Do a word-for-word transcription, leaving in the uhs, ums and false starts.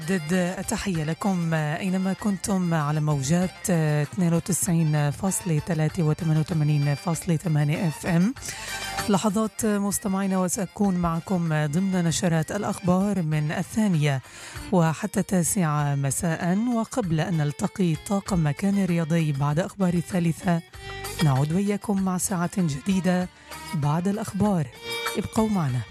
ضد التحية لكم أينما كنتم على موجات اثنين وتسعين فاصلة ثلاثة وثمانية وثمانين فاصلة ثمانية اف ام. لحظات مستمعين وسأكون معكم ضمن نشرات الأخبار من الثانية وحتى التاسعة مساء. وقبل أن نلتقي طاقم مكان رياضي بعد أخبار الثالثة، نعود وياكم مع ساعة جديدة بعد الأخبار. ابقوا معنا.